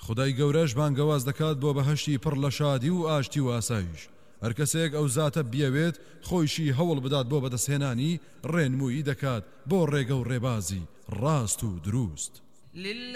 خدای گەورەش بانگەواز دەکات بۆ بەهەشتی پڕ لە شادی و ئاشتی و ئاسایش. هەر کەسێک ئەو زاتە بیەوێت خۆیشی هەوڵ بدات بۆ بەدەستهێنانی ڕێنمووی دەکات بۆ ڕێگە و ڕێبازی ڕاست و دروست.